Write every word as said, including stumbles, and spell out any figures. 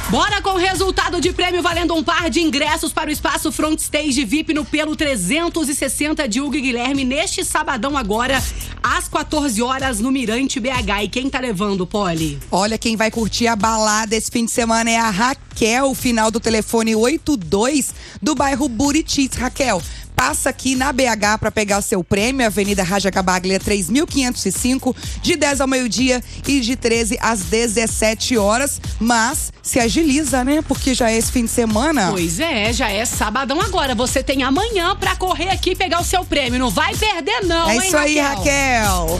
Bora com o resultado de prêmio valendo um par de ingressos para o Espaço Front Stage V I P no Pelo trezentos e sessenta de Hugo e Guilherme neste sabadão agora, às quatorze horas no Mirante B H. E quem tá levando, Poli? Olha, quem vai curtir a balada esse fim de semana é a Raquel, final do telefone oitenta e dois do bairro Buritis. Raquel, passa aqui na B H para pegar o seu prêmio, Avenida Raja Cabaglia três mil quinhentos e cinco, de dez ao meio-dia e de treze às dezessete horas. Mas se agiliza, né? Porque já é esse fim de semana. Pois é, já é sabadão agora. Você tem amanhã para correr aqui e pegar o seu prêmio. Não vai perder não, é hein, isso aí, Raquel? Raquel.